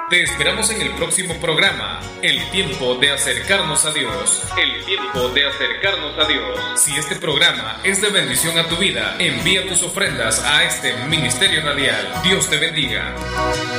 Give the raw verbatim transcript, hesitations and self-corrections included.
Te esperamos en el próximo programa, El tiempo de acercarnos a Dios. El tiempo de acercarnos a Dios. Si este programa es de bendición a tu vida, envía tus ofrendas a este ministerio radial. Dios te bendiga.